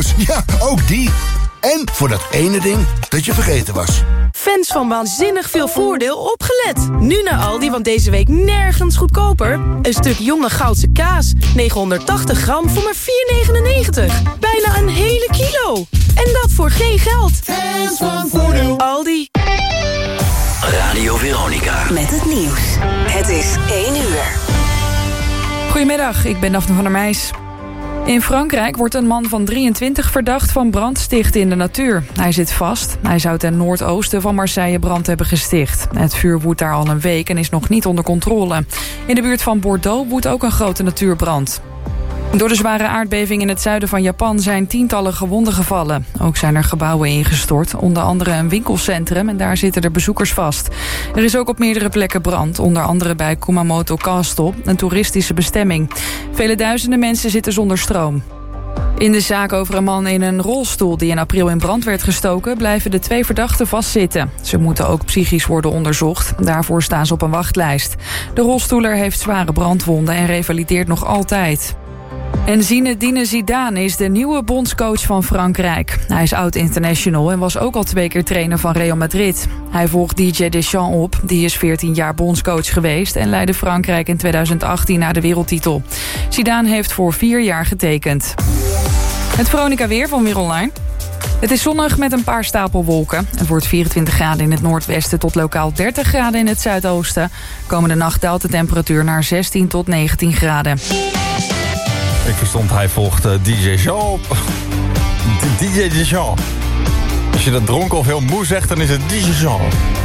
kilo's. Ja, ook die. En voor dat ene ding dat je vergeten was. Fans van Waanzinnig Veel Voordeel opgelet. Nu naar Aldi, want deze week nergens goedkoper. Een stuk jonge Goudse kaas. 980 gram voor maar €4,99. Bijna een hele kilo. En dat voor geen geld. Fans van Voordeel. Aldi. Radio Veronica. Met het nieuws. Het is 1 uur. Goedemiddag, ik ben Daphne van der Meijs. In Frankrijk wordt een man van 23 verdacht van brand stichten in de natuur. Hij zit vast. Hij zou ten noordoosten van Marseille brand hebben gesticht. Het vuur woedt daar al een week en is nog niet onder controle. In de buurt van Bordeaux woedt ook een grote natuurbrand. Door de zware aardbeving in het zuiden van Japan zijn tientallen gewonden gevallen. Ook zijn er gebouwen ingestort, onder andere een winkelcentrum, en daar zitten er bezoekers vast. Er is ook op meerdere plekken brand, onder andere bij Kumamoto Castle, een toeristische bestemming. Vele duizenden mensen zitten zonder stroom. In de zaak over een man in een rolstoel die in april in brand werd gestoken, blijven de 2 verdachten vastzitten. Ze moeten ook psychisch worden onderzocht. Daarvoor staan ze op een wachtlijst. De rolstoeler heeft zware brandwonden en revalideert nog altijd. En Zinedine Zidane is de nieuwe bondscoach van Frankrijk. Hij is oud-international en was ook al 2 keer trainer van Real Madrid. Hij volgt Didier Deschamps op, die is 14 jaar bondscoach geweest en leidde Frankrijk in 2018 naar de wereldtitel. Zidane heeft voor 4 jaar getekend. Het Veronica weer van Weer Online. Het is zonnig met een paar stapelwolken. Het wordt 24 graden in het noordwesten tot lokaal 30 graden in het zuidoosten. Komende nacht daalt de temperatuur naar 16 tot 19 graden. Ik verstond, hij volgt DJ Jean. DJ Jean. Als je dat dronken of heel moe zegt, dan is het DJ Jean.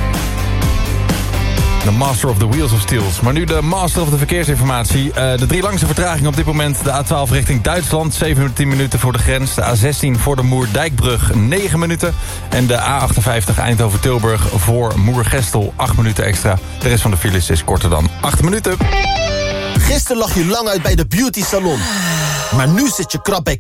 De master of the wheels of steel. Maar nu de master of de verkeersinformatie. De 3 langste vertragingen op dit moment. De A12 richting Duitsland, 10 minuten voor de grens. De A16 voor de Moerdijkbrug, 9 minuten. En de A58 Eindhoven-Tilburg voor Moergestel, 8 minuten extra. De rest van de files is korter dan 8 minuten. Gisteren lag je lang uit bij de beauty salon. Maar nu zit je krap bij